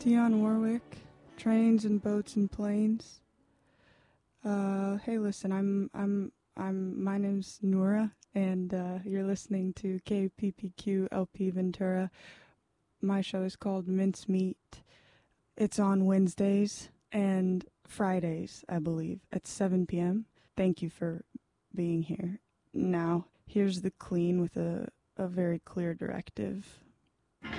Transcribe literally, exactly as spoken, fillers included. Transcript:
Dionne Warwick, Trains and Boats and Planes. Uh, hey, listen, I'm I'm I'm my name's Nora, and uh, you're listening to K P P Q L P Ventura. My show is called Mincemeat. It's on Wednesdays and Fridays, I believe, at seven p.m. Thank you for being here. Now, here's the clean with a, a very clear directive.